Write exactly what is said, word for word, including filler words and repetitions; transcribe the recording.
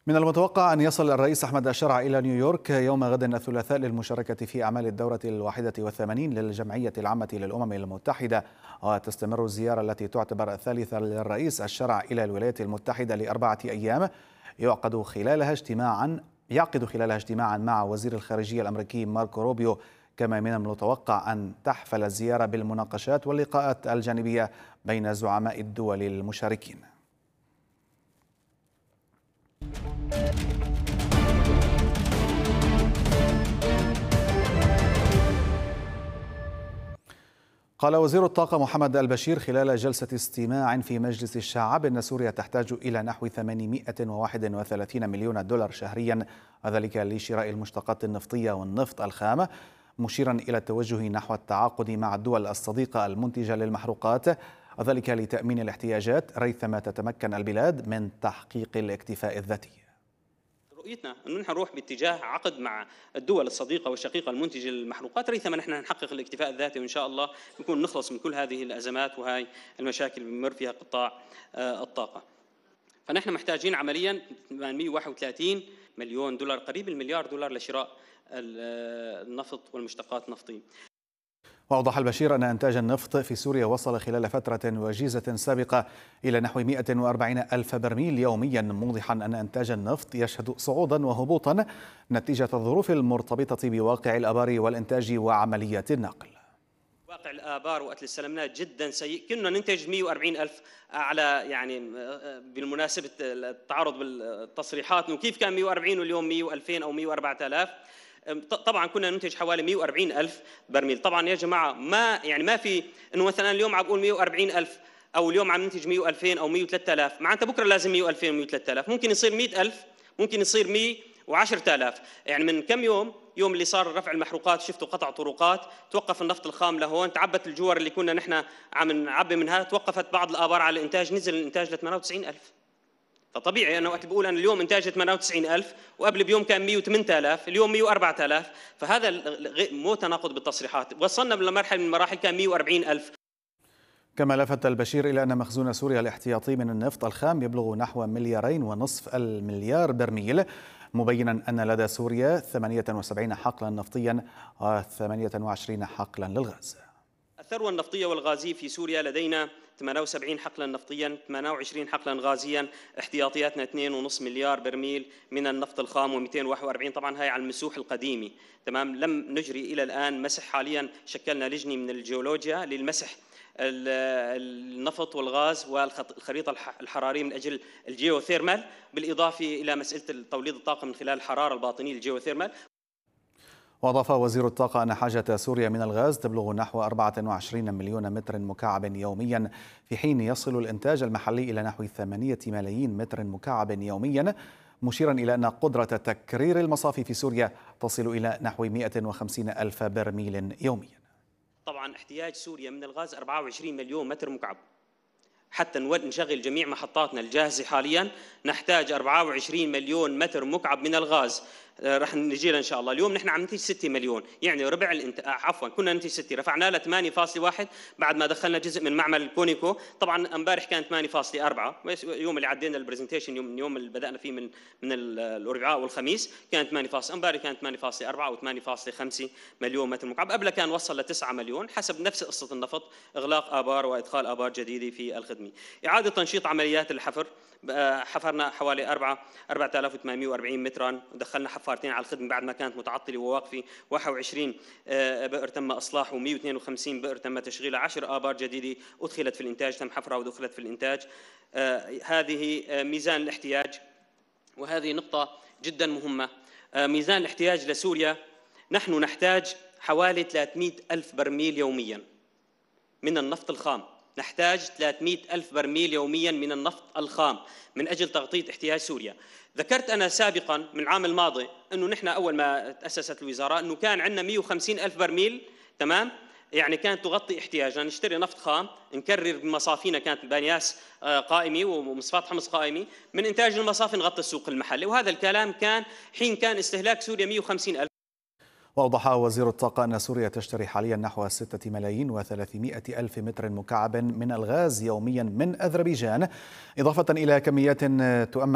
من المتوقع أن يصل الرئيس أحمد الشرع إلى نيويورك يوم غد الثلاثاء للمشاركة في أعمال الدورة الواحدة والثمانين للجمعية العامة للأمم المتحدة. وتستمر الزيارة التي تعتبر الثالثة للرئيس الشرع إلى الولايات المتحدة لأربعة أيام يعقد خلالها اجتماعا يعقد خلالها اجتماعا مع وزير الخارجية الأمريكي ماركو روبيو. كما من المتوقع أن تحفل الزيارة بالمناقشات واللقاءات الجانبية بين زعماء الدول المشاركين. قال وزير الطاقة محمد البشير خلال جلسة استماع في مجلس الشعب أن سوريا تحتاج إلى نحو ثمانمائة وواحد وثلاثين مليون دولار شهريا، وذلك لشراء المشتقات النفطية والنفط الخام، مشيرا إلى التوجه نحو التعاقد مع الدول الصديقة المنتجة للمحروقات، وذلك لتأمين الاحتياجات ريثما تتمكن البلاد من تحقيق الاكتفاء الذاتي. رؤيتنا انه نحن نروح باتجاه عقد مع الدول الصديقه والشقيقه المنتجه للمحروقات ريثما نحن نحقق الاكتفاء الذاتي، وان شاء الله نكون نخلص من كل هذه الازمات وهي المشاكل اللي بمر فيها قطاع الطاقه. فنحن محتاجين عمليا ثمانمائة وواحد وثلاثين مليون دولار، قريب المليار دولار، لشراء النفط والمشتقات النفطيه. وأوضح البشير أن إنتاج النفط في سوريا وصل خلال فترة وجيزة سابقة إلى نحو مائة وأربعين ألف برميل يوميا، موضحا أن إنتاج النفط يشهد صعودا وهبوطا نتيجة الظروف المرتبطة بواقع الآبار والإنتاج وعمليات النقل. واقع الآبار وقت اللي استلمناه جدا سيء، كنا ننتج مائة وأربعين ألف على يعني بالمناسبة التعارض بالتصريحات انه كيف كان مائة وأربعين واليوم مائة وألفين او مائة وأربعة آلاف. طبعا كنا ننتج حوالي مائة وأربعين ألف برميل. طبعا يا جماعه ما يعني ما في انه مثلا اليوم عم بقول مائة وأربعين ألف او اليوم عم ننتج مائة وألفين او مائة وثلاثة آلاف، معناتها بكره لازم مائة وألفين ومائة وثلاثة آلاف، ممكن يصير مائة ألف، ممكن يصير مائة وعشرة آلاف. يعني من كم يوم يوم اللي صار رفع المحروقات شفتوا قطع طرقات، توقف النفط الخام لهون، تعبت الجوار اللي كنا نحن عم نعبي منها، توقفت بعض الآبار على الانتاج، نزل الانتاج ل ثمانية وتسعين ألف. فطبيعي انا وقت بقول انا اليوم انتاج ثمانية وتسعين ألف وقبل بيوم كان مائة وثمانية آلاف، اليوم مائة وأربعة آلاف، فهذا مو تناقض بالتصريحات. وصلنا لمرحله من المراحل كان مائة وأربعين ألف. كما لفت البشير إلى أن مخزون سوريا الاحتياطي من النفط الخام يبلغ نحو مليارين ونصف المليار برميل، مبينا أن لدى سوريا ثمانية وسبعين حقلا نفطيا وثمانية وعشرين حقلا للغاز. الثروة النفطية والغازية في سوريا لدينا ثمانية وسبعين حقلا نفطيا، ثمانية وعشرين حقلا غازيا، احتياطياتنا اثنين فاصلة خمسة مليار برميل من النفط الخام و241. طبعا هاي على المسوح القديمة، تمام. لم نجري الى الان مسح، حاليا شكلنا لجنه من الجيولوجيا للمسح النفط والغاز والخريطه الحراريه من اجل الجيوثيرمال، بالاضافه الى مساله توليد الطاقه من خلال الحراره الباطنيه الجيوثيرمال. وأضاف وزير الطاقة أن حاجة سوريا من الغاز تبلغ نحو أربعة وعشرين مليون متر مكعب يوميا، في حين يصل الإنتاج المحلي إلى نحو ثمانية ملايين متر مكعب يوميا، مشيرا إلى أن قدرة تكرير المصافي في سوريا تصل إلى نحو مائة وخمسين ألف برميل يوميا. طبعا احتياج سوريا من الغاز أربعة وعشرين مليون متر مكعب. حتى نشغل جميع محطاتنا الجاهزة حاليا نحتاج أربعة وعشرين مليون متر مكعب من الغاز. رح نجي ان شاء الله. اليوم نحن عم ننتج ستة مليون، يعني ربع الانت... عفوا كنا ننتج ستة، رفعناه ل ثمانية فاصلة واحد بعد ما دخلنا جزء من معمل كونيكو. طبعا امبارح كان ثمانية فاصلة أربعة، اليوم اللي عدينا البرزنتيشن يوم يوم اللي بدانا فيه من من الاربعاء والخميس كان ثمانية فاصلة، امبارح كان ثمانية فاصلة أربعة او ثمانية فاصلة خمسة مليون متر مكعب. قبل كان وصل ل تسعة مليون حسب نفس قصه النفط، اغلاق ابار وادخال ابار جديده في الخدمه. اعاده تنشيط عمليات الحفر، حفرنا حوالي أربعة آلاف وثمانمائة وأربعين مترا، ودخلنا حفارتين على الخدمه بعد ما كانت متعطله وواقفه، واحد وعشرين بئر تم اصلاحه ومائة واثنين وخمسين بئر تم تشغيلها، عشر ابار جديده ادخلت في الانتاج، تم حفرها ودخلت في الانتاج. هذه ميزان الاحتياج، وهذه نقطه جدا مهمه. ميزان الاحتياج لسوريا، نحن نحتاج حوالي ثلاثمائة ألف برميل يوميا من النفط الخام، نحتاج ثلاثمائة ألف برميل يوميا من النفط الخام من أجل تغطية احتياج سوريا. ذكرت أنا سابقا من العام الماضي أنه نحن أول ما تأسست الوزارة أنه كان عندنا مائة وخمسين ألف برميل، تمام، يعني كانت تغطي احتياجنا. نشتري نفط خام نكرر بمصافينا، كانت بانياس قائمة ومصفاة حمص قائمة، من إنتاج المصافي نغطي السوق المحلي، وهذا الكلام كان حين كان استهلاك سوريا مائة وخمسين ألف. وأوضح وزير الطاقة أن سوريا تشتري حاليا نحو ستة ملايين وثلاثمائة ألف متر مكعب من الغاز يوميا من أذربيجان، إضافة إلى كميات تؤمن